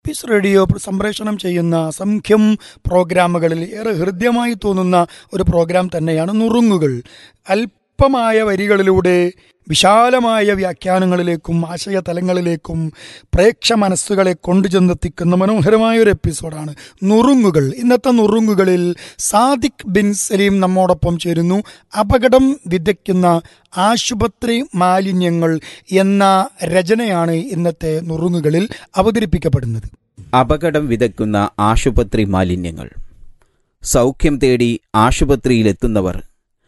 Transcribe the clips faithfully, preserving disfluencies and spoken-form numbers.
Piece radio സംപ്രേഷണം ചെയ്യുന്ന അസംഖ്യം പ്രോഗ്രാമുകളിൽ ഏറെ ഹൃദ്യമായി തോന്നുന്ന ഒരു പ്രോഗ്രാം തന്നെയാണ് നുറുങ്ങുകൾ. അല്പമായ വരികളിലൂടെ വിശാലമായ വ്യാഖ്യാനങ്ങളിലേക്കും ആശയതലങ്ങളിലേക്കും പ്രേക്ഷ മനസ്സുകളെ കൊണ്ടുചെന്നെത്തിക്കുന്ന മനോഹരമായ ഒരു എപ്പിസോഡാണ് നുറുങ്ങുകൾ. ഇന്നത്തെ നുറുങ്ങുകളിൽ സാദിഖ് ബിൻ സലീം നമ്മോടൊപ്പം ചേരുന്നു. അപകടം വിതയ്ക്കുന്ന ആശുപത്രി മാലിന്യങ്ങൾ എന്ന രചനയാണ് ഇന്നത്തെ നുറുങ്ങുകളിൽ അവതരിപ്പിക്കപ്പെടുന്നത്. അപകടം വിതയ്ക്കുന്ന ആശുപത്രി മാലിന്യങ്ങൾ. സൗഖ്യം തേടി ആശുപത്രിയിലെത്തുന്നവർ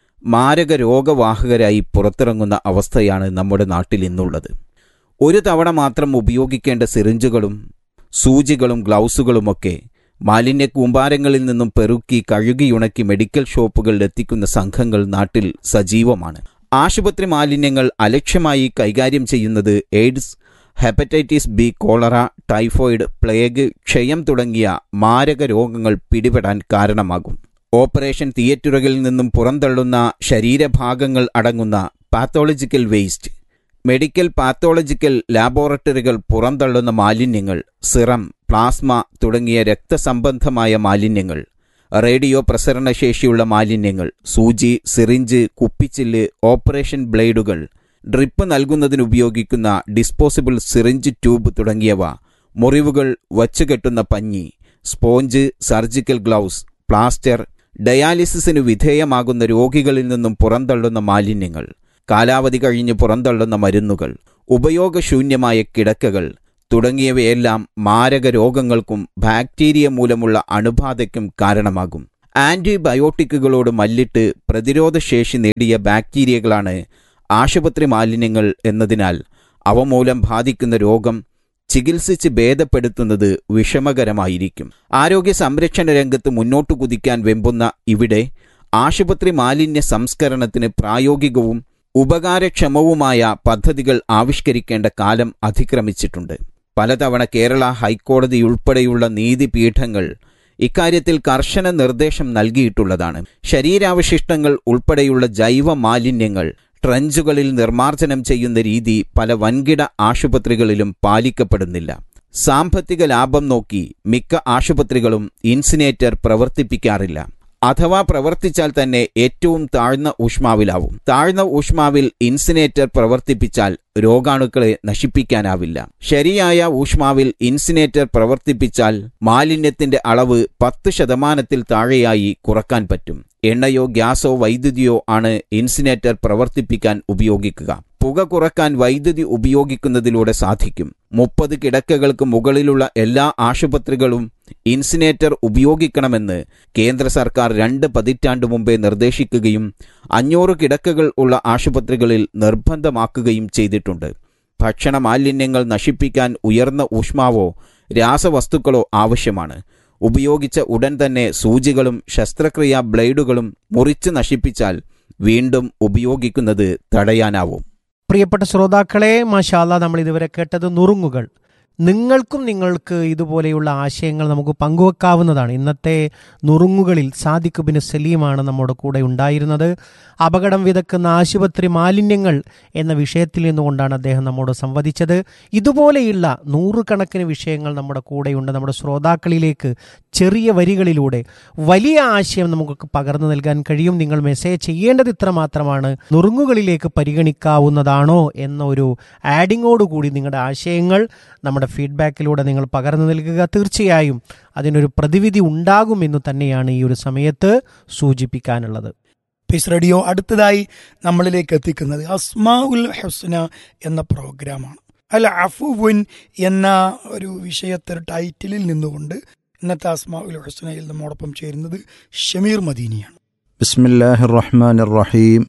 മാരക രോഗവാഹകരായി പുറത്തിറങ്ങുന്ന അവസ്ഥയാണ് നമ്മുടെ നാട്ടിൽ ഇന്നുള്ളത്. ഒരു തവണ മാത്രം ഉപയോഗിക്കേണ്ട സിറിഞ്ചുകളും സൂചികളും ഗ്ലൗസുകളുമൊക്കെ മാലിന്യ കൂമ്പാരങ്ങളിൽ നിന്നും പെറുക്കി കഴുകിയുണക്കി മെഡിക്കൽ ഷോപ്പുകളിൽ എത്തിക്കുന്ന സംഘങ്ങൾ നാട്ടിൽ സജീവമാണ്. ആശുപത്രി മാലിന്യങ്ങൾ അലക്ഷ്യമായി കൈകാര്യം ചെയ്യുന്നത് AIDS, hepatitis B, cholera, typhoid, plague, ക്ഷയം തുടങ്ങിയ മാരക രോഗങ്ങൾ പിടിപെടാൻ കാരണമാകും. ഓപ്പറേഷൻ തിയേറ്ററുകളിൽ നിന്നും പുറന്തള്ളുന്ന ശരീരഭാഗങ്ങൾ അടങ്ങുന്ന പാത്തോളജിക്കൽ വേസ്റ്റ്, മെഡിക്കൽ പാത്തോളജിക്കൽ ലാബോറട്ടറികൾ പുറന്തള്ളുന്ന മാലിന്യങ്ങൾ, സിറം, പ്ലാസ്മ തുടങ്ങിയ രക്തസംബന്ധമായ മാലിന്യങ്ങൾ, റേഡിയോ പ്രസരണശേഷിയുള്ള മാലിന്യങ്ങൾ, സൂചി, സിറിഞ്ച്, കുപ്പിച്ചില്ല്, ഓപ്പറേഷൻ ബ്ലേഡുകൾ, ഡ്രിപ്പ് നൽകുന്നതിനുപയോഗിക്കുന്ന ഡിസ്പോസിബിൾ സിറിഞ്ച് ട്യൂബ് തുടങ്ങിയവ, മുറിവുകൾ വച്ചുകെട്ടുന്ന പഞ്ഞി, സ്പോഞ്ച്, സർജിക്കൽ ഗ്ലൗസ്, പ്ലാസ്റ്റർ, ഡയാലിസിസിനു വിധേയമാകുന്ന രോഗികളിൽ നിന്നും പുറന്തള്ളുന്ന മാലിന്യങ്ങൾ, കാലാവധി കഴിഞ്ഞ് പുറന്തള്ളുന്ന മരുന്നുകൾ, ഉപയോഗശൂന്യമായ കിടക്കകൾ തുടങ്ങിയവയെല്ലാം മാരക രോഗങ്ങൾക്കും ബാക്ടീരിയ മൂലമുള്ള അണുബാധയ്ക്കും കാരണമാകും. ആന്റിബയോട്ടിക്കുകളോട് മല്ലിട്ട് പ്രതിരോധശേഷി നേടിയ ബാക്ടീരിയകളാണ് ആശുപത്രി മാലിന്യങ്ങൾ എന്നതിനാൽ അവ മൂലം ബാധിക്കുന്ന രോഗം ചികിത്സിച്ച് ഭേദപ്പെടുത്തുന്നത് വിഷമകരമായിരിക്കും. ആരോഗ്യ സംരക്ഷണ രംഗത്ത് മുന്നോട്ടു കുതിക്കാൻ വെമ്പുന്ന ഇവിടെ ആശുപത്രി മാലിന്യ സംസ്കരണത്തിന് പ്രായോഗികവും ഉപകാരക്ഷമവുമായ പദ്ധതികൾ ആവിഷ്കരിക്കേണ്ട കാലം അതിക്രമിച്ചിട്ടുണ്ട്. പലതവണ കേരള ഹൈക്കോടതിയുൾപ്പെടെയുള്ള നീതിപീഠങ്ങൾ ഇക്കാര്യത്തിൽ കർശന നിർദ്ദേശം നൽകിയിട്ടുള്ളതാണ്. ശരീരാവശിഷ്ടങ്ങൾ ഉൾപ്പെടെയുള്ള ജൈവ മാലിന്യങ്ങൾ ട്രഞ്ചുകളിൽ നിർമ്മാർജ്ജനം ചെയ്യുന്ന രീതി പല വൻകിട ആശുപത്രികളിലും പാലിക്കപ്പെടുന്നില്ല. സാമ്പത്തിക ലാഭം നോക്കി മിക്ക ആശുപത്രികളും ഇൻസിനേറ്റർ പ്രവർത്തിപ്പിക്കാറില്ല. അഥവാ പ്രവർത്തിച്ചാൽ തന്നെ ഏറ്റവും താഴ്ന്ന ഊഷ്മാവിലാവും. താഴ്ന്ന ഊഷ്മാവിൽ ഇൻസിനേറ്റർ പ്രവർത്തിപ്പിച്ചാൽ രോഗാണുക്കളെ നശിപ്പിക്കാനാവില്ല. ശരിയായ ഊഷ്മാവിൽ ഇൻസിനേറ്റർ പ്രവർത്തിപ്പിച്ചാൽ മാലിന്യത്തിന്റെ അളവ് പത്ത് ശതമാനത്തിൽ താഴെയായി കുറക്കാൻ പറ്റും. എണ്ണയോ ഗ്യാസോ വൈദ്യുതിയോ ആണ് ഇൻസിനേറ്റർ പ്രവർത്തിപ്പിക്കാൻ ഉപയോഗിക്കുക. പുക കുറക്കാൻ വൈദ്യുതി ഉപയോഗിക്കുന്നതിലൂടെ സാധിക്കും. മുപ്പത് കിടക്കകൾക്ക് മുകളിലുള്ള എല്ലാ ആശുപത്രികളും ഇൻസിനേറ്റർ ഉപയോഗിക്കണമെന്ന് കേന്ദ്ര സർക്കാർ രണ്ട് പതിറ്റാണ്ട് മുമ്പേ നിർദ്ദേശിക്കുകയും അഞ്ഞൂറ് കിടക്കകൾ ഉള്ള ആശുപത്രികളിൽ നിർബന്ധമാക്കുകയും ചെയ്തിട്ടുണ്ട്. ഭക്ഷണ മാലിന്യങ്ങൾ നശിപ്പിക്കാൻ ഉയർന്ന ഊഷ്മാവോ രാസവസ്തുക്കളോ ആവശ്യമാണ്. ഉപയോഗിച്ച ഉടൻ തന്നെ സൂചികളും ശസ്ത്രക്രിയാ ബ്ലേഡുകളും മുറിച്ച് നശിപ്പിച്ചാൽ വീണ്ടും ഉപയോഗിക്കുന്നത് തടയാനാവും. പ്രിയപ്പെട്ട ശ്രോതാക്കളെ, മാഷാ അല്ലാഹ്, നമ്മൾ ഇതുവരെ കേട്ടത് നുറുങ്ങുകൾ. നിങ്ങൾക്കും നിങ്ങൾക്ക് ഇതുപോലെയുള്ള ആശയങ്ങൾ നമുക്ക് പങ്കുവെക്കാവുന്നതാണ്. ഇന്നത്തെ നുറുങ്ങുകളിൽ സാദിഖ് ബിൻ സലീമാണ് നമ്മുടെ കൂടെ ഉണ്ടായിരുന്നത്. അപകടം വിതക്കുന്ന ആശുപത്രി മാലിന്യങ്ങൾ എന്ന വിഷയത്തിൽ നിന്നുകൊണ്ടാണ് അദ്ദേഹം നമ്മോട് സംവദിച്ചത്. ഇതുപോലെയുള്ള നൂറുകണക്കിന് വിഷയങ്ങൾ നമ്മുടെ കൂടെയുണ്ട്. നമ്മുടെ ശ്രോതാക്കളിലേക്ക് ചെറിയ വരികളിലൂടെ വലിയ ആശയം നമുക്ക് പകർന്നു നൽകാൻ കഴിയും. നിങ്ങൾ മെസ്സേജ് ചെയ്യേണ്ടത് ഇത്ര മാത്രമാണ്: നുറുങ്ങുകളിലേക്ക് പരിഗണിക്കാവുന്നതാണോ എന്ന ഒരു ആഡിങ്ങോടുകൂടി നിങ്ങളുടെ ആശയങ്ങൾ നമ്മുടെ ഫീഡ്ബാക്കിലൂടെ നിങ്ങൾ പകർന്നു നൽകുക. തീർച്ചയായും അതിനൊരു പ്രതിവിധി ഉണ്ടാകുമെന്ന് തന്നെയാണ് ഈ ഒരു സമയത്ത് സൂചിപ്പിക്കാനുള്ളത്. പീസ് റേഡിയോ അടുത്തതായി നമ്മളിലേക്ക് എത്തിക്കുന്നത് അസ്മാഉൽ ഹുസ്ന എന്ന പ്രോഗ്രാമാണ്. അൽ അഫുവുൻ എന്ന ഒരു വിഷയത്തിൽ ടൈറ്റിലിൽ നിന്നുകൊണ്ട് ഇന്നത്തെ അസ്മാഉൽ ഹുസ്നയിൽ നമ്മോടൊപ്പം ചേരുന്നത് ഷമീർ മദീനിയാണ്. ബിസ്മില്ലാഹിർ റഹ്മാനിർ റഹീം.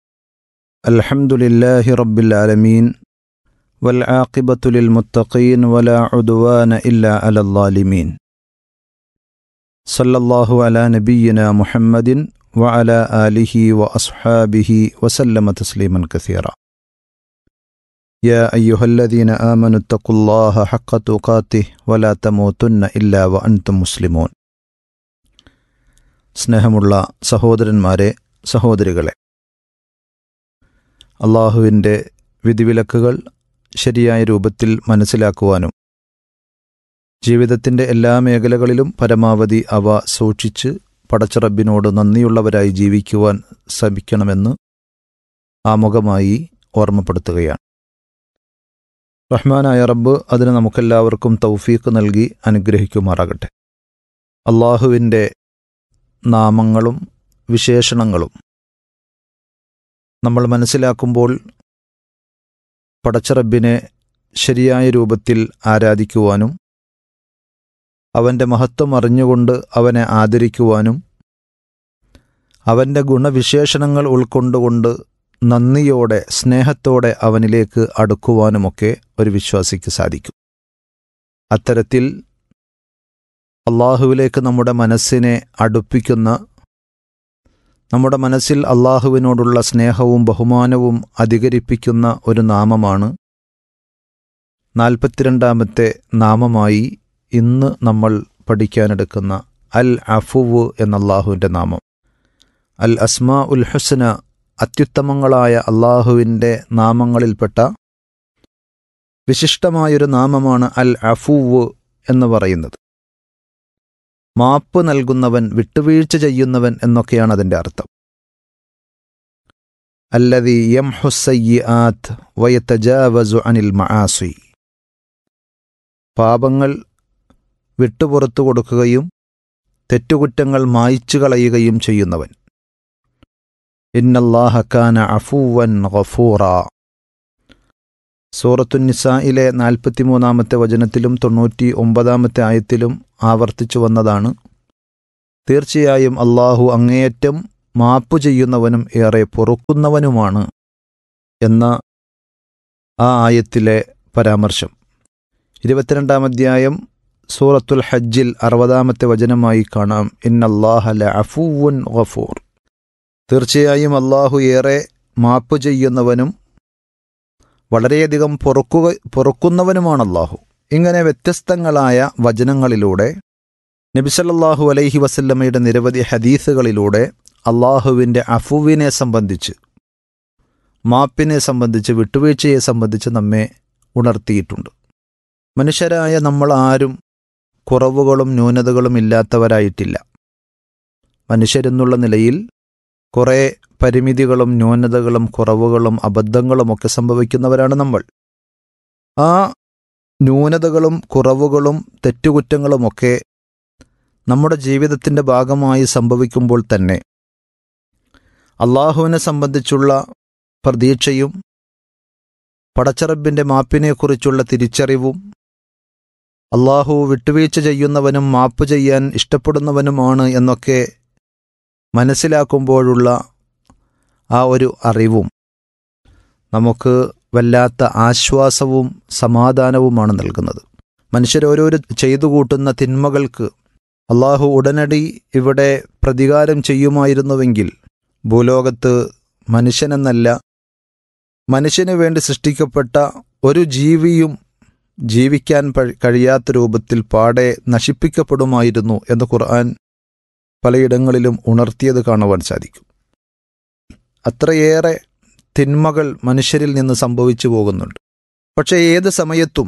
അൽഹംദുലില്ലാഹി റബ്ബിൽ ആലമീൻ والعاقبة للمتقين ولا عدوان إلا على الظالمين. صلى الله على نبينا محمد وعلى آله وأصحابه وسلم تسليما كثيرا. يا أيها الذين آمنوا اتقوا الله حق تقاته ولا تموتن إلا وأنتم مسلمون. സ്നേഹമുള്ള സഹോദരന്മാരെ, സഹോദരികളെ, അള്ളാഹുവിൻ്റെ വിധിവിലക്കുകൾ ശരിയായ രൂപത്തിൽ മനസ്സിലാക്കുവാനും ജീവിതത്തിൻ്റെ എല്ലാ മേഖലകളിലും പരമാവധി അവ സൂക്ഷിച്ച് പടച്ചറബിനോട് നന്ദിയുള്ളവരായി ജീവിക്കുവാൻ ശ്രമിക്കണമെന്ന് ആമുഖമായി ഓർമ്മപ്പെടുത്തുകയാണ്. റഹ്മാനായ റബ്ബ് അതിന് നമുക്കെല്ലാവർക്കും തൗഫീഖ് നൽകി അനുഗ്രഹിക്കുമാറാകട്ടെ. അള്ളാഹുവിൻ്റെ നാമങ്ങളും വിശേഷണങ്ങളും നമ്മൾ മനസ്സിലാക്കുമ്പോൾ പടച്ചറബിനെ ശരിയായ രൂപത്തിൽ ആരാധിക്കുവാനും അവൻ്റെ മഹത്വം അറിഞ്ഞുകൊണ്ട് അവനെ ആദരിക്കുവാനും അവൻ്റെ ഗുണവിശേഷണങ്ങൾ ഉൾക്കൊണ്ടുകൊണ്ട് നന്ദിയോടെ സ്നേഹത്തോടെ അവനിലേക്ക് അടുക്കുവാനുമൊക്കെ ഒരു വിശ്വാസിക്ക് സാധിക്കും. അത്തരത്തിൽ അള്ളാഹുവിലേക്ക് നമ്മുടെ മനസ്സിനെ അടുപ്പിക്കുന്ന, നമ്മുടെ മനസ്സിൽ അള്ളാഹുവിനോടുള്ള സ്നേഹവും ബഹുമാനവും അധികരിപ്പിക്കുന്ന ഒരു നാമമാണ് നാൽപ്പത്തിരണ്ടാമത്തെ നാമമായി ഇന്ന് നമ്മൾ പഠിക്കാനെടുക്കുന്ന അൽ അഫുവ് എന്ന അള്ളാഹുവിൻ്റെ നാമം. അൽ അസ്മാ ഉൽ ഹുസ്ന, അത്യുത്തമങ്ങളായ അള്ളാഹുവിൻ്റെ നാമങ്ങളിൽപ്പെട്ട വിശിഷ്ടമായൊരു നാമമാണ് അൽ അഫുവ് എന്ന് പറയുന്നത്. മാപ്പ് നൽകുന്നവൻ, വിട്ടുവീഴ്ച ചെയ്യുന്നവൻ എന്നൊക്കെയാണ് അതിൻ്റെ അർത്ഥം. അല്ലദീ യംഹുസ്സയ്യിആത്ത് വയതജാവസു അനിൽ മആസി, പാപങ്ങൾ വിട്ടുപുറത്തു കൊടുക്കുകയും തെറ്റുകുറ്റങ്ങൾ മായ്ച്ചു കളയുകയും ചെയ്യുന്നവൻ. ഇന്നല്ലാഹ കാന അഫൂവൻ ഗഫൂറ. സൂറത്തുൻ നിസായിലെ നാൽപ്പത്തിമൂന്നാമത്തെ വചനത്തിലും തൊണ്ണൂറ്റി ഒമ്പതാമത്തെ ആയത്തിലും ആവർത്തിച്ചു വന്നതാണ്. തീർച്ചയായും അള്ളാഹു അങ്ങേയറ്റം മാപ്പു ചെയ്യുന്നവനും ഏറെ പൊറുക്കുന്നവനുമാണ് എന്ന ആ ആയത്തിലെ പരാമർശം. ഇരുപത്തിരണ്ടാം അധ്യായം സൂറത്തുൽ ഹജ്ജിൽ അറുപതാമത്തെ വചനമായി കാണാം, ഇന്നല്ലാഹ ലഅഫൂവുൻ ഗഫൂർ. തീർച്ചയായും അള്ളാഹു ഏറെ മാപ്പ് ചെയ്യുന്നവനും വളരെയധികം പൊറുക്കുക പൊറുക്കുന്നവനുമാണ് അള്ളാഹു. ഇങ്ങനെ വ്യത്യസ്തങ്ങളായ വചനങ്ങളിലൂടെ നബി സല്ലല്ലാഹു അലൈഹി വസല്ലമയുടെ നിരവധി ഹദീസുകളിലൂടെ അള്ളാഹുവിൻ്റെ അഫുവിനെ സംബന്ധിച്ച്, മാപ്പിനെ സംബന്ധിച്ച്, വിട്ടുവീഴ്ചയെ സംബന്ധിച്ച് നമ്മെ ഉണർത്തിയിട്ടുണ്ട്. മനുഷ്യരായ നമ്മൾ ആരും കുറവുകളും ന്യൂനതകളും ഇല്ലാത്തവരായിട്ടില്ല. മനുഷ്യരെന്നുള്ള നിലയിൽ കുറേ പരിമിതികളും ന്യൂനതകളും കുറവുകളും അബദ്ധങ്ങളുമൊക്കെ സംഭവിക്കുന്നവരാണ് നമ്മൾ. ആ ന്യൂനതകളും കുറവുകളും തെറ്റുകുറ്റങ്ങളുമൊക്കെ നമ്മുടെ ജീവിതത്തിൻ്റെ ഭാഗമായി സംഭവിക്കുമ്പോൾ തന്നെ അള്ളാഹുവിനെ സംബന്ധിച്ചുള്ള പ്രതീക്ഷയും പടച്ചറബിൻ്റെ മാപ്പിനെക്കുറിച്ചുള്ള തിരിച്ചറിവും അള്ളാഹു വിട്ടുവീഴ്ച ചെയ്യുന്നവനും മാപ്പ് ചെയ്യാൻ ഇഷ്ടപ്പെടുന്നവനുമാണ് എന്നൊക്കെ മനസ്സിലാക്കുമ്പോഴുള്ള ആ ഒരു അറിവും നമുക്ക് വല്ലാത്ത ആശ്വാസവും സമാധാനവുമാണ് നൽകുന്നത്. മനുഷ്യരോരോരു ചെയ്തു കൂട്ടുന്ന തിന്മകൾക്ക് അള്ളാഹു ഉടനടി ഇവിടെ പ്രതികാരം ചെയ്യുമായിരുന്നുവെങ്കിൽ ഭൂലോകത്ത് മനുഷ്യനെന്നല്ല, മനുഷ്യനു വേണ്ടി സൃഷ്ടിക്കപ്പെട്ട ഒരു ജീവിയും ജീവിക്കാൻ കഴിയാത്ത രൂപത്തിൽ പാടെ നശിപ്പിക്കപ്പെടുമായിരുന്നു എന്ന് ഖുർആൻ പലയിടങ്ങളിലും ഉണർത്തിയത് കാണുവാൻ സാധിക്കും. അത്രയേറെ തിന്മകൾ മനുഷ്യരിൽ നിന്ന് സംഭവിച്ചു പോകുന്നുണ്ട്. പക്ഷേ ഏത് സമയത്തും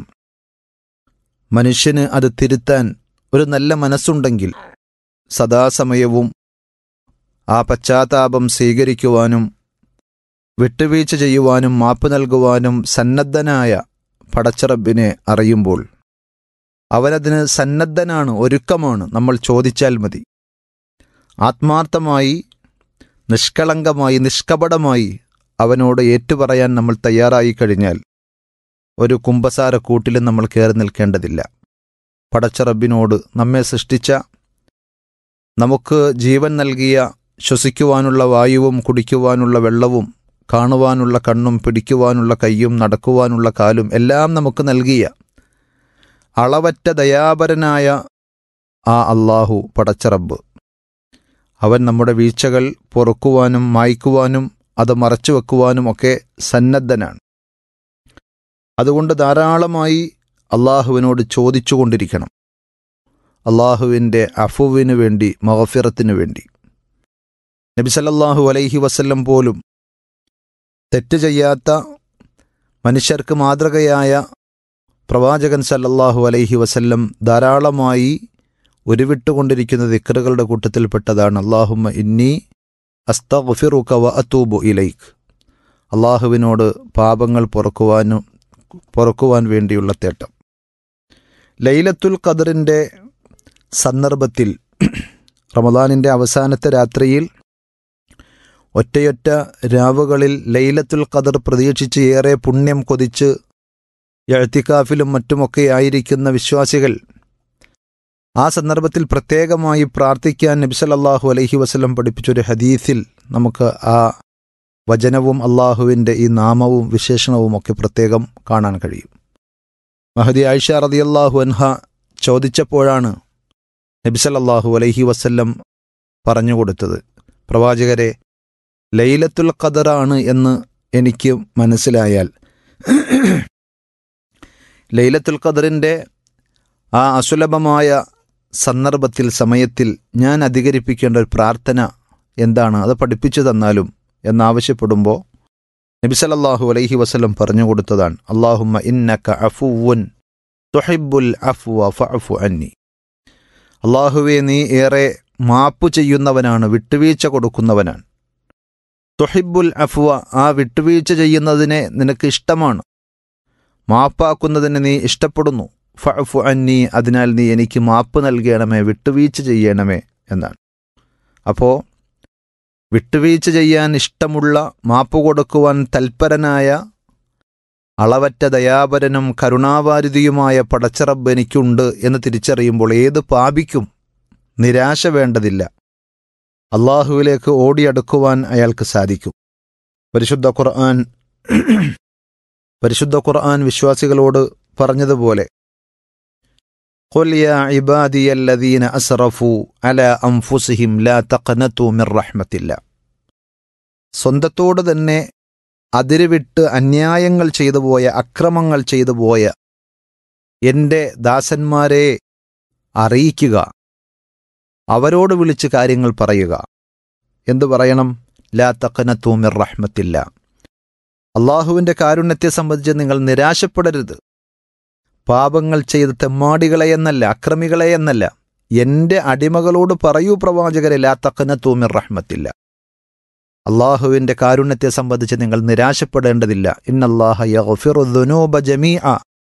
മനുഷ്യന് അത് തിരുത്താൻ ഒരു നല്ല മനസ്സുണ്ടെങ്കിൽ സദാസമയവും ആ പശ്ചാത്താപം സ്വീകരിക്കുവാനും വിട്ടുവീഴ്ച ചെയ്യുവാനും മാപ്പ് നൽകുവാനും സന്നദ്ധനായ പടച്ചറബിനെ അറിയുമ്പോൾ അവനതിന് സന്നദ്ധനാണ്, ഒരുക്കമാണ്. നമ്മൾ ചോദിച്ചാൽ മതി. ആത്മാർത്ഥമായി, നിഷ്കളങ്കമായി, നിഷ്കപടമായി അവനോട് ഏറ്റുപറയാൻ നമ്മൾ തയ്യാറായി കഴിഞ്ഞാൽ ഒരു കുമ്പസാരക്കൂട്ടിലും നമ്മൾ കയറി നിൽക്കേണ്ടതില്ല. പടച്ചറബിനോട്, നമ്മെ സൃഷ്ടിച്ച, നമുക്ക് ജീവൻ നൽകിയ, ശ്വസിക്കുവാനുള്ള വായുവും കുടിക്കുവാനുള്ള വെള്ളവും കാണുവാനുള്ള കണ്ണും പിടിക്കുവാനുള്ള കൈയും നടക്കുവാനുള്ള കാലും എല്ലാം നമുക്ക് നൽകിയ അളവറ്റ ദയാപരനായ ആ അള്ളാഹു പടച്ചറബ്, അവൻ നമ്മുടെ വീഴ്ചകൾ പൊറുക്കുവാനും മായ്ക്കുവാനും അത് മറച്ചുവെക്കുവാനും ഒക്കെ സന്നദ്ധനാണ്. അതുകൊണ്ട് ധാരാളമായി അള്ളാഹുവിനോട് ചോദിച്ചുകൊണ്ടിരിക്കണം, അള്ളാഹുവിൻ്റെ അഫുവിനു വേണ്ടി, മഗ്ഫിറത്തിനു വേണ്ടി. നബി സല്ലല്ലാഹു അലൈഹി വസല്ലം പോലും തെറ്റ് ചെയ്യാത്ത, മനുഷ്യർക്ക് മാതൃകയായ പ്രവാചകൻ സല്ലല്ലാഹു അലൈഹി വസല്ലം ധാരാളമായി ഉരുവിട്ടുകൊണ്ടിരിക്കുന്ന ദിക്റുകളുടെ കൂട്ടത്തിൽപ്പെട്ടതാണ് അല്ലാഹുമ്മ ഇന്നി അസ്തഗ്ഫിറുക വ അതൂബു ഇലൈക്. അള്ളാഹുവിനോട് പാപങ്ങൾ പൊറുക്കുവാനും പൊറുക്കുവാൻ വേണ്ടിയുള്ള തേട്ടം. ലൈലത്തുൽ ഖദറിൻ്റെ സന്ദർഭത്തിൽ റമദാനിൻ്റെ അവസാനത്തെ രാത്രിയിൽ ഒറ്റയൊറ്റ രാവുകളിൽ ലൈലത്തുൽ ഖദർ പ്രതീക്ഷിച്ച് ഏറെ പുണ്യം കൊതിച്ച് ഇഅ്തികാഫിലും മറ്റുമൊക്കെ ആയിരിക്കുന്ന വിശ്വാസികൾ ആ സന്ദർഭത്തിൽ പ്രത്യേകമായി പ്രാർത്ഥിക്കാൻ നബി സല്ലല്ലാഹു അലൈഹി വസല്ലം പഠിപ്പിച്ചൊരു ഹദീസിൽ നമുക്ക് ആ വചനവും അള്ളാഹുവിൻ്റെ ഈ നാമവും വിശേഷണവും ഒക്കെ പ്രത്യേകം കാണാൻ കഴിയും. മഹദി ആയിഷ റളിയല്ലാഹു അൻഹ ചോദിച്ചപ്പോഴാണ് നബി സല്ലല്ലാഹു അലൈഹി വസല്ലം പറഞ്ഞു കൊടുത്തത്, പ്രവാചകരെ, ലൈലത്തുൽ ഖദറാണ് എന്ന് എനിക്ക് മനസ്സിലായാൽ ലൈലത്തുൽ ഖദറിൻ്റെ ആ അസുലഭമായ സന്ദർഭത്തിൽ സമയത്തിൽ ഞാൻ അധികരിപ്പിക്കേണ്ട ഒരു പ്രാർത്ഥന എന്താണ്, അത് പഠിപ്പിച്ചു തന്നാലും എന്നാവശ്യപ്പെടുമ്പോൾ നബി സല്ലല്ലാഹു അലൈഹി വസല്ലം പറഞ്ഞു കൊടുത്തതാണ് അല്ലാഹുമ്മ ഇന്നക അഫുവുൻ തുഹിബ്ബുൽ അഫ്വ ഫഅഫു അന്നി. അല്ലാഹുവേ, നീ ഏറെ മാപ്പ് ചെയ്യുന്നവനാണ്, വിട്ടുവീഴ്ച കൊടുക്കുന്നവനാണ്. തുഹിബ്ബുൽ അഫ്വ, ആ വിട്ടുവീഴ്ച ചെയ്യുന്നതിനെ നിനക്ക് ഇഷ്ടമാണ്, മാപ്പാക്കുന്നതിനെ നീ ഇഷ്ടപ്പെടുന്നു. ഫഅഫു അന്നി, അതിനാൽ നീ എനിക്ക് മാപ്പ് നൽകണമേ, വിട്ടുവീഴ്ച ചെയ്യണമേ എന്നാണ്. അപ്പോൾ വിട്ടുവീഴ്ച ചെയ്യാൻ ഇഷ്ടമുള്ള, മാപ്പ് കൊടുക്കുവാൻ തൽപരനായ, അളവറ്റ ദയാപരനും കരുണാവാരിധിയുമായ പടച്ചറബ് എനിക്കുണ്ട് എന്ന് തിരിച്ചറിയുമ്പോൾ ഏത് പാപിക്കും നിരാശ വേണ്ടതില്ല, അള്ളാഹുവിലേക്ക് ഓടിയടുക്കുവാൻ അയാൾക്ക് സാധിക്കും. പരിശുദ്ധ ഖുർആൻ പരിശുദ്ധ ഖുർആൻ വിശ്വാസികളോട് പറഞ്ഞതുപോലെ ഖുൽ യാ ഇബാദിയല്ലദീന അസ്റഫു അലാ അൻഫുസിഹിം ലാ തഖ്നതു മിർ റഹ്മത്തില്ലാ. സ്വന്തത്തോട് തന്നെ അതിരുവിട്ട് അന്യായങ്ങൾ ചെയ്തു പോയ, അക്രമങ്ങൾ ചെയ്തു പോയ എൻ്റെ ദാസന്മാരെ അറിയിക്കുക, അവരോട് വിളിച്ച് കാര്യങ്ങൾ പറയുക. എന്തു പറയണം? ലാ തഖ്നതു മിർ റഹ്മത്തില്ലാ. അള്ളാഹുവിൻ്റെ കാരുണ്യത്തെ സംബന്ധിച്ച് നിങ്ങൾ നിരാശപ്പെടരുത്. പാപങ്ങൾ ചെയ്ത തെമ്മാടികളെ എന്നല്ല, അക്രമികളെ എന്നല്ല, എൻ്റെ അടിമകളോട് പറയൂ പ്രവാചകരെ, ലാ തഖ്നതു മിർ റഹ്മത്തില്ലാ. അള്ളാഹുവിൻ്റെ കാരുണ്യത്തെ സംബന്ധിച്ച് നിങ്ങൾ നിരാശപ്പെടേണ്ടതില്ല. ഇന്നല്ലാഹ യഗ്ഫിറു ദുനൂബ ജമീഅ.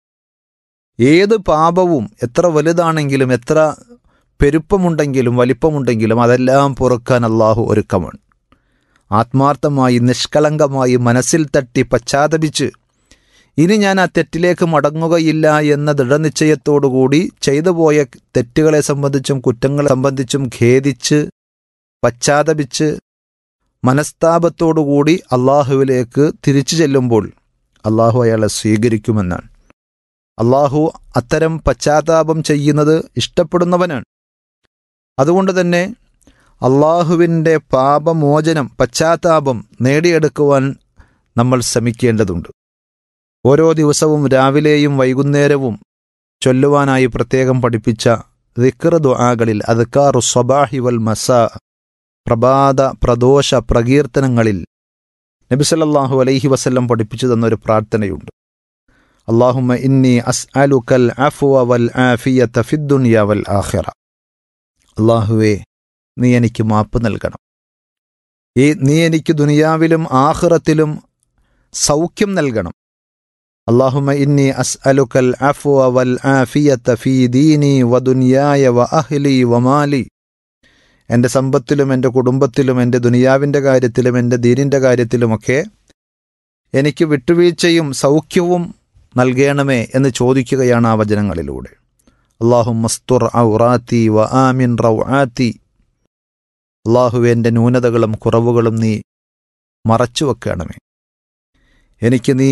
ഏത് പാപവും എത്ര വലുതാണെങ്കിലും എത്ര പെരുപ്പമുണ്ടെങ്കിലും വലിപ്പമുണ്ടെങ്കിലും അതെല്ലാം പൊറുക്കാൻ അള്ളാഹു ഒരുക്കമാണ്. ആത്മാർത്ഥമായി നിഷ്കളങ്കമായി മനസ്സിൽ തട്ടി പശ്ചാത്തപിച്ച് ഇനി ഞാൻ ആ തെറ്റിലേക്ക് മടങ്ങുകയില്ല എന്ന ദൃഢനിശ്ചയത്തോടുകൂടി ചെയ്തു പോയ തെറ്റുകളെ സംബന്ധിച്ചും കുറ്റങ്ങളെ സംബന്ധിച്ചും ഖേദിച്ച് പശ്ചാത്തപിച്ച് മനസ്താപത്തോടുകൂടി അള്ളാഹുവിലേക്ക് തിരിച്ചു ചെല്ലുമ്പോൾ അള്ളാഹു അയാളെ സ്വീകരിക്കുമെന്നാണ്. അള്ളാഹു അത്തരം പശ്ചാത്താപം ചെയ്യുന്നത് ഇഷ്ടപ്പെടുന്നവനാണ്. അതുകൊണ്ട് തന്നെ അള്ളാഹുവിൻ്റെ പാപമോചനം, പശ്ചാത്താപം നേടിയെടുക്കുവാൻ നമ്മൾ ശ്രമിക്കേണ്ടതുണ്ട്. ഓരോ ദിവസവും രാവിലെയും വൈകുന്നേരവും ചൊല്ലുവാനായി പ്രത്യേകം പഠിപ്പിച്ച ദിക്ർ ദുആകളിൽ അദ്കാറു സ്വബാഹി വൽ മസാ, പ്രഭാത പ്രദോഷ പ്രകീർത്തനങ്ങളിൽ നബി സല്ലല്ലാഹു അലൈഹി വസല്ലം പഠിപ്പിച്ചു തന്നൊരു പ്രാർത്ഥനയുണ്ട്. അല്ലാഹുമ്മ ഇന്നി അസ്അലുക്കൽ അഫ്വ വൽ ആഫിയത ഫിദ്ദുനിയ വൽ ആഖിറ. അല്ലാഹുവേ, നീ എനിക്ക് മാപ്പ് നൽകണം, ഈ നീ എനിക്ക് ദുനിയാവിലും ആഖിറത്തിലും സൗഖ്യം നൽകണം. അല്ലാഹുമ്മ ഇന്നി അസ്അലുക്കൽ അഫ്വ വൽ ആഫിയത ഫീ ദീനി വ ദുനിയായ വ അഹ്ലി വ മാലി. എൻ്റെ സമ്പത്തിലും എൻ്റെ കുടുംബത്തിലും എൻ്റെ ദുനിയാവിൻ്റെ കാര്യത്തിലും എൻ്റെ ദീനിൻ്റെ കാര്യത്തിലുമൊക്കെ എനിക്ക് വിട്ടുവീഴ്ചയും സൗഖ്യവും നൽകണമേ എന്ന് ചോദിക്കുകയാണ് ആ വചനങ്ങളിലൂടെ. അല്ലാഹുമ്മ സ്തുർ ഔറാത്തി വ ആമിൻ റൗആത്തി. അല്ലാഹുവേ, എൻ്റെ ന്യൂനതകളും കുറവുകളും നീ മറച്ചു വെക്കണമേ, എനിക്ക് നീ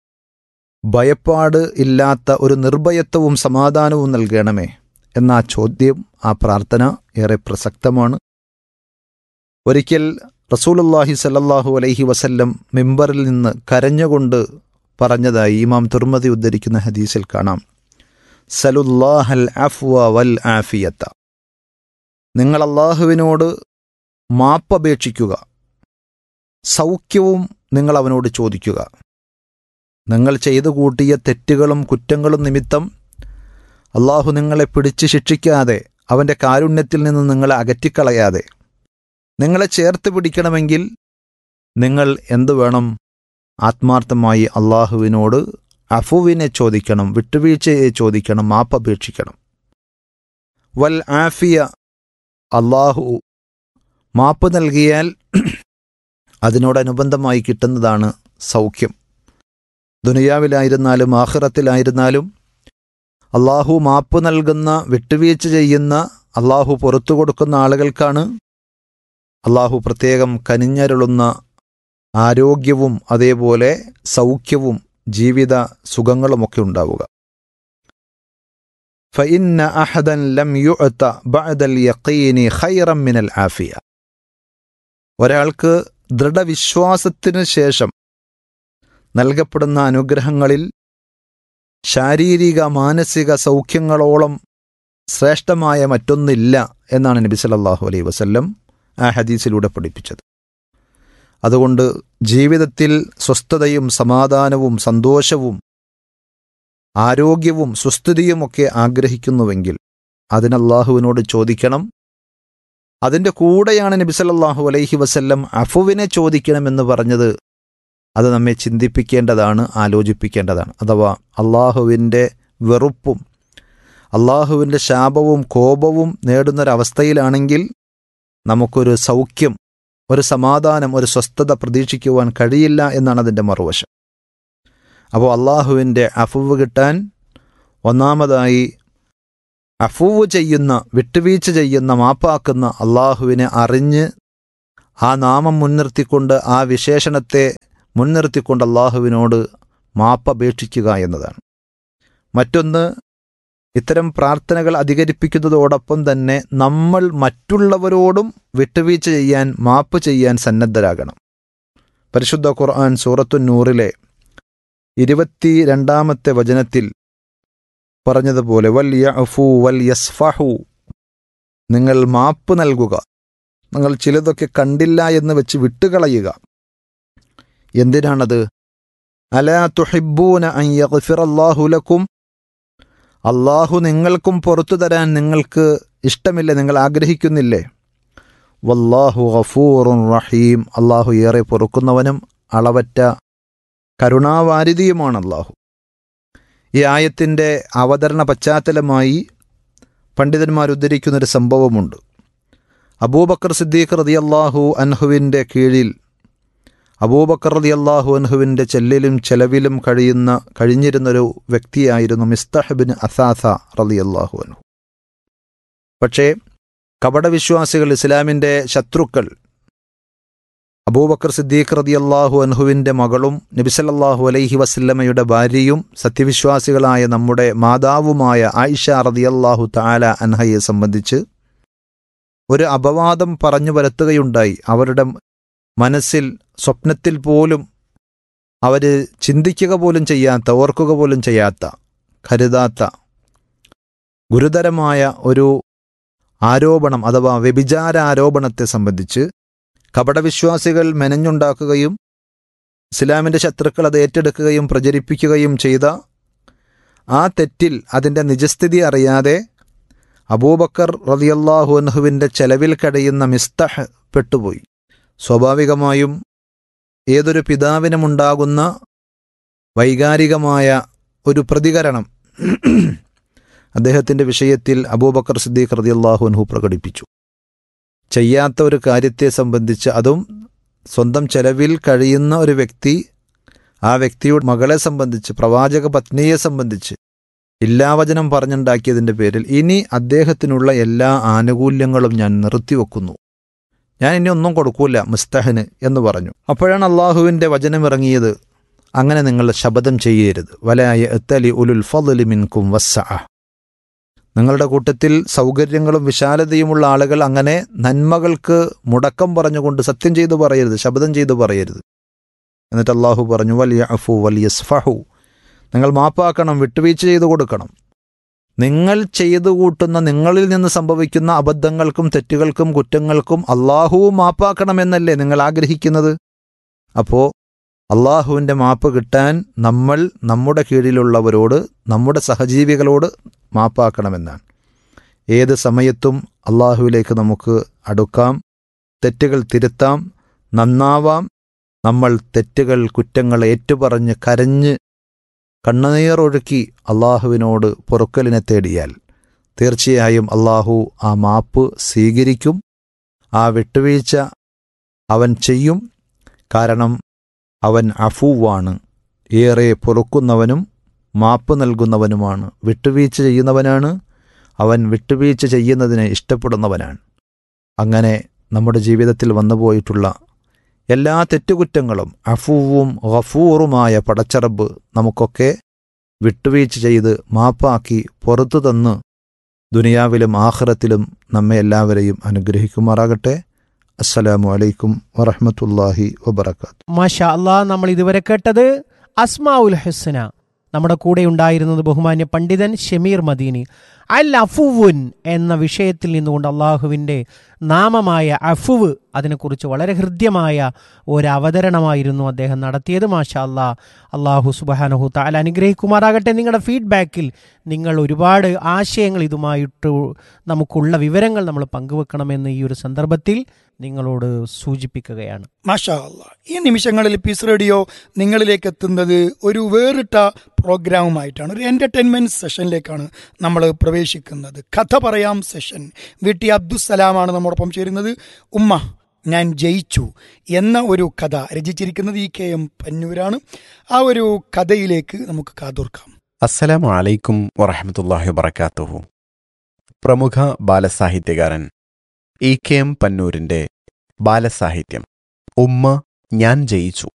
ഭയപ്പാട് ഇല്ലാത്ത ഒരു നിർഭയത്വവും സമാധാനവും നൽകണമേ എന്ന ആ ചോദ്യം, ആ പ്രാർത്ഥന ഏറെ പ്രസക്തമാണ്. ഒരിക്കൽ റസൂലുള്ളാഹി സ്വല്ലല്ലാഹു അലൈഹി വസല്ലം മിമ്പറിൽ നിന്ന് കരഞ്ഞുകൊണ്ട് പറഞ്ഞതായി ഇമാം തുർമദി ഉദ്ധരിക്കുന്ന ഹദീസിൽ കാണാം, സലുല്ലാഹൽ അഫ്വ വൽ ആഫിയത്ത. നിങ്ങൾ അള്ളാഹുവിനോട് മാപ്പപേക്ഷിക്കുക, സൗഖ്യവും നിങ്ങൾ അവനോട് ചോദിക്കുക. നിങ്ങൾ ചെയ്തു കൂട്ടിയ തെറ്റുകളും കുറ്റങ്ങളും നിമിത്തം അള്ളാഹു നിങ്ങളെ പിടിച്ച് ശിക്ഷിക്കാതെ അവൻ്റെ കാരുണ്യത്തിൽ നിന്ന് നിങ്ങളെ അകറ്റിക്കളയാതെ നിങ്ങളെ ചേർത്ത് പിടിക്കണമെങ്കിൽ നിങ്ങൾ എന്തു വേണം? ആത്മാർത്ഥമായി അള്ളാഹുവിനോട് അഫുവിനെ ചോദിക്കണം, വിട്ടുവീഴ്ചയെ ചോദിക്കണം, മാപ്പപേക്ഷിക്കണം. വൽ ആഫിയ, അള്ളാഹു മാപ്പ് നൽകിയാൽ അതിനോടനുബന്ധമായി കിട്ടുന്നതാണ് സൗഖ്യം. ദുനിയാവിലായിരുന്നാലും ആഖിറത്തിലായിരുന്നാലും അള്ളാഹു മാപ്പ് നൽകുന്ന, വിട്ടുവീഴ്ച ചെയ്യുന്ന, അള്ളാഹു പുറത്തു കൊടുക്കുന്ന ആളുകൾക്കാണ് അള്ളാഹു പ്രത്യേകം കനിഞ്ഞരുളുന്ന ആരോഗ്യവും അതേപോലെ സൗഖ്യവും ജീവിത സുഖങ്ങളുമൊക്കെ ഉണ്ടാവുക. فإن أحدا لم يؤت بعد اليقين خيرا من العافية. ഒരാൾക്ക് ദൃഢവിശ്വാസത്തിന് ശേഷം നൽകപ്പെടുന്ന അനുഗ്രഹങ്ങളിൽ ശാരീരിക മാനസിക സൗഖ്യങ്ങളോളം ശ്രേഷ്ഠമായ മറ്റൊന്നില്ല എന്നാണ് നബി സല്ലല്ലാഹു അലൈഹി വസല്ലം ആ ഹദീസിലൂടെ പഠിപ്പിച്ചത്. അതുകൊണ്ട് ജീവിതത്തിൽ സ്വസ്ഥതയും സമാധാനവും സന്തോഷവും ആരോഗ്യവും സുസ്ഥിതിയുമൊക്കെ ആഗ്രഹിക്കുന്നുവെങ്കിൽ അതിന് അല്ലാഹുവിനോട് ചോദിക്കണം. അതിൻ്റെ കൂടെയാണ് നബി സല്ലല്ലാഹു അലൈഹി വസല്ലം അഫുവിനെ ചോദിക്കണമെന്ന് പറഞ്ഞത്. അത് നമ്മെ ചിന്തിപ്പിക്കേണ്ടതാണ്, ആലോചിപ്പിക്കേണ്ടതാണ്. അഥവാ അള്ളാഹുവിൻ്റെ വെറുപ്പും അള്ളാഹുവിൻ്റെ ശാപവും കോപവും നേടുന്നൊരവസ്ഥയിലാണെങ്കിൽ നമുക്കൊരു സൗഖ്യം, ഒരു സമാധാനം, ഒരു സ്വസ്ഥത പ്രതീക്ഷിക്കുവാൻ കഴിയില്ല എന്നാണ് അതിൻ്റെ മറുവശം. അപ്പോൾ അള്ളാഹുവിൻ്റെ അഫുവ് കിട്ടാൻ ഒന്നാമതായി അഫുവ് ചെയ്യുന്ന, വിട്ടുവീഴ്ച ചെയ്യുന്ന, മാപ്പാക്കുന്ന അള്ളാഹുവിനെ അറിഞ്ഞ് ആ നാമം മുൻനിർത്തിക്കൊണ്ട്, ആ വിശേഷണത്തെ മുൻനിർത്തിക്കൊണ്ട് അള്ളാഹുവിനോട് മാപ്പപേക്ഷിക്കുക എന്നതാണ്. മറ്റൊന്ന്, ഇത്തരം പ്രാർത്ഥനകൾ അധികരിപ്പിക്കുന്നതോടൊപ്പം തന്നെ നമ്മൾ മറ്റുള്ളവരോടും വിട്ടുവീഴ്ച ചെയ്യാൻ, മാപ്പ് ചെയ്യാൻ സന്നദ്ധരാകണം. പരിശുദ്ധ ഖുർആൻ സൂറത്തു നൂറിലെ ഇരുപത്തി രണ്ടാമത്തെ വചനത്തിൽ പറഞ്ഞതുപോലെ വൽ യഅഫു വൽ യസ്ഫഹു, നിങ്ങൾ മാപ്പ് നൽകുക, നിങ്ങൾ ചിലതൊക്കെ കണ്ടില്ല എന്ന് വെച്ച് വിട്ടുകളയുക. എന്തിനാണത്? അലാ തുഹിബ്ബൂന അൻ യഗ്ഫിറല്ലാഹു ലക്കും, അള്ളാഹു നിങ്ങൾക്കും പുറത്തു തരാൻ നിങ്ങൾക്ക് ഇഷ്ടമില്ല, നിങ്ങൾ ആഗ്രഹിക്കുന്നില്ലേ? വല്ലാഹു ഗഫൂറുൻ റഹീം, അള്ളാഹു ഏറെ പൊറുക്കുന്നവനും അളവറ്റ കരുണാവാരിധിയുമാണ് അള്ളാഹു. ഈ ആയത്തിൻ്റെ അവതരണ പശ്ചാത്തലമായി പണ്ഡിതന്മാർ ഉദ്ധരിക്കുന്നൊരു സംഭവമുണ്ട്. അബൂബക്കർ സിദ്ദീഖ് റളിയല്ലാഹു അൻഹുവിൻ്റെ കീഴിൽ അബൂബക്കർ റളിയല്ലാഹു അൻഹുവിൻ്റെ ചെല്ലിലും ചെലവിലും കഴിയുന്ന കഴിഞ്ഞിരുന്നൊരു വ്യക്തിയായിരുന്നു മിസ്തഹ് ബിൻ അസാസ റളിയല്ലാഹു അൻഹു. പക്ഷേ കപടവിശ്വാസികൾ, ഇസ്ലാമിൻ്റെ ശത്രുക്കൾ, അബൂബക്കർ സിദ്ദീഖ് റളിയല്ലാഹു അൻഹുവിൻ്റെ മകളും നബി സല്ലല്ലാഹു അലൈഹി വസല്ലമയുടെ ഭാര്യയും സത്യവിശ്വാസികളായ നമ്മുടെ മാതാവുമായ ആയിഷ റളിയല്ലാഹു തആല അൻഹയെ സംബന്ധിച്ച് ഒരു അപവാദം പറഞ്ഞു വരുത്തുകയുണ്ടായി. അവരുടെ മനസ്സിൽ സ്വപ്നത്തിൽ പോലും അവർ ചിന്തിക്കുക പോലും ചെയ്യാത്ത, ഓർക്കുക പോലും ചെയ്യാത്ത, കരുതാത്ത ഗുരുതരമായ ഒരു ആരോപണം അഥവാ വ്യഭിചാര ആരോപണത്തെ സംബന്ധിച്ച് കപടവിശ്വാസികൾ മെനഞ്ഞുണ്ടാക്കുകയും ഇസ്ലാമിൻ്റെ ശത്രുക്കൾ അത് ഏറ്റെടുക്കുകയും പ്രചരിപ്പിക്കുകയും ചെയ്ത ആ തെറ്റിൽ അതിൻ്റെ നിജസ്ഥിതി അറിയാതെ അബൂബക്കർ റളിയല്ലാഹു അൻഹുവിൻ്റെ ചെലവിൽ കഴിയുന്ന മിസ്തഹ് പെട്ടുപോയി. സ്വാഭാവികമായും ഏതൊരു പിതാവിനുമുണ്ടാകുന്ന വൈകാരികമായ ഒരു പ്രതികരണം അദ്ദേഹത്തിൻ്റെ വിഷയത്തിൽ അബൂബക്കർ സിദ്ദീഖ് റളിയല്ലാഹു അൻഹു പ്രകടിപ്പിച്ചു. ചെയ്യാത്ത ഒരു കാര്യത്തെ സംബന്ധിച്ച്, അതും സ്വന്തം ചെലവിൽ കഴിയുന്ന ഒരു വ്യക്തി, ആ വ്യക്തിയുടെ മകളെ സംബന്ധിച്ച്, പ്രവാചക പത്നിയെ സംബന്ധിച്ച് ഇല്ലാവചനം പറഞ്ഞുണ്ടാക്കിയതിൻ്റെ പേരിൽ ഇനി അദ്ദേഹത്തിനുള്ള എല്ലാ ആനുകൂല്യങ്ങളും ഞാൻ നിർത്തിവെക്കുന്നു, ഞാൻ ഇനി ഒന്നും കൊടുക്കൂല മുസ്തഹന് എന്ന് പറഞ്ഞു. അപ്പോഴാണ് അള്ളാഹുവിൻ്റെ വചനമിറങ്ങിയത്, അങ്ങനെ നിങ്ങൾ ശപഥം ചെയ്യരുത്. വലായ എത്തലി ഉലുൽ ഫദ്ലി മിൻകും വസ്സഅ, നിങ്ങളുടെ കൂട്ടത്തിൽ സൗകര്യങ്ങളും വിശാലതയുമുള്ള ആളുകൾ അങ്ങനെ നന്മകൾക്ക് മുടക്കം പറഞ്ഞുകൊണ്ട് സത്യം ചെയ്തു പറയരുത്, ശപഥം ചെയ്തു പറയരുത്. എന്നിട്ട് അള്ളാഹു പറഞ്ഞു വൽ യഅഫു വൽ യസ്ഫഹു, നിങ്ങൾ മാപ്പാക്കണം, വിട്ടുവീഴ്ച ചെയ്തു കൊടുക്കണം. നിങ്ങൾ ചെയ്തു കൂട്ടുന്ന, നിങ്ങളിൽ നിന്ന് സംഭവിക്കുന്ന അബദ്ധങ്ങൾക്കും തെറ്റുകൾക്കും കുറ്റങ്ങൾക്കും അള്ളാഹുവും മാപ്പാക്കണമെന്നല്ലേ നിങ്ങൾ ആഗ്രഹിക്കുന്നത്? അപ്പോൾ അള്ളാഹുവിൻ്റെ മാപ്പ് കിട്ടാൻ നമ്മൾ നമ്മുടെ കീഴിലുള്ളവരോട്, നമ്മുടെ സഹജീവികളോട് മാപ്പാക്കണമെന്നാണ്. ഏത് സമയത്തും അള്ളാഹുവിലേക്ക് നമുക്ക് അടുക്കാം, തെറ്റുകൾ തിരുത്താം, നന്നാവാം. നമ്മൾ തെറ്റുകൾ, കുറ്റങ്ങൾ ഏറ്റുപറഞ്ഞ് കരഞ്ഞ് കണ്ണുനീരൊഴുക്കി അള്ളാഹുവിനോട് പൊറുക്കലിനെ തേടിയാൽ തീർച്ചയായും അള്ളാഹു ആ മാപ്പ് സ്വീകരിക്കും. ആ വിട്ടുവീഴ്ച അവൻ ചെയ്യും. കാരണം അവൻ അഫൂവാണ്, ഏറെ പൊറുക്കുന്നവനും മാപ്പ് നൽകുന്നവനുമാണ്, വിട്ടുവീഴ്ച ചെയ്യുന്നവനാണ്. അവൻ വിട്ടുവീഴ്ച ചെയ്യുന്നതിനെ ഇഷ്ടപ്പെടുന്നവനാണ്. അങ്ങനെ നമ്മുടെ ജീവിതത്തിൽ വന്നുപോയിട്ടുള്ള എല്ലാ തെറ്റുകുറ്റങ്ങളും അഫൂവും ഗഫൂറുമായ പടച്ചറബ് നമുക്കൊക്കെ വിട്ടുവീഴ്ച ചെയ്ത് മാപ്പാക്കി പുറത്തു തന്ന് ദുനിയാവിലും ആഖിറത്തിലും നമ്മെ എല്ലാവരെയും അനുഗ്രഹിക്കുമാറാകട്ടെ. അസ്സലാമു അലൈക്കും വറഹ്മത്തുള്ളാഹി വബറകാതുഹു. മാഷാ അല്ലാ, നമ്മൾ ഇതുവരെ കേട്ടത് അസ്മാഉൽ ഹുസ്ന. നമ്മുടെ കൂടെ ഉണ്ടായിരുന്നത് ബഹുമാന്യ പണ്ഡിതൻ ഷമീർ മദീനി. അൽ അഫുവുൻ എന്ന വിഷയത്തിൽ നിന്നുകൊണ്ട് അള്ളാഹുവിൻ്റെ നാമമായ അഫുവ്, അതിനെക്കുറിച്ച് വളരെ ഹൃദ്യമായ ഒരു അവതരണമായിരുന്നു അദ്ദേഹം നടത്തിയത്. മാഷാ അല്ലാ, അള്ളാഹു സുബ്ഹാനഹു തആല അനുഗ്രഹിക്കുമാറാകട്ടെ. നിങ്ങളുടെ ഫീഡ്ബാക്കിൽ നിങ്ങൾ ഒരുപാട് ആശയങ്ങൾ ഇതുമായിട്ട് നമുക്കുള്ള വിവരങ്ങൾ നമ്മൾ പങ്കുവെക്കണമെന്ന് ഈ ഒരു സന്ദർഭത്തിൽ നിങ്ങളോട് സൂചിപ്പിക്കുകയാണ്. മാഷാ അല്ലാ, ഈ നിമിഷങ്ങളിൽ പീസ് റേഡിയോ നിങ്ങളിലേക്ക് എത്തുന്നത് ഒരു വേറിട്ട പ്രോഗ്രാമുമായിട്ടാണ്. ഒരു എൻ്റർടൈൻമെൻറ്റ് സെഷനിലേക്കാണ് നമ്മൾ പ്രവേശിക്കുന്നത്. കഥ പറയാം സെഷൻ. വി ടി അബ്ദുസ്സലാമാണ് നമ്മോടൊപ്പം ചേരുന്നത്. ഉമ്മ ഞാൻ ജയിച്ചു എന്ന ഒരു കഥ രചിച്ചിരിക്കുന്നത് ഇ കെ എം പന്നൂരാണ്. ആ ഒരു കഥയിലേക്ക് നമുക്ക് കാതോർക്കാം. അസ്സലാമു അലൈക്കും വറഹ്മത്തുള്ളാഹി വബറകാതുഹു. പ്രമുഖ ബാലസാഹിത്യകാരൻ ഇ കെ എം പന്നൂരിൻ്റെ ബാലസാഹിത്യം ഉമ്മ ഞാൻ ജയിച്ചു.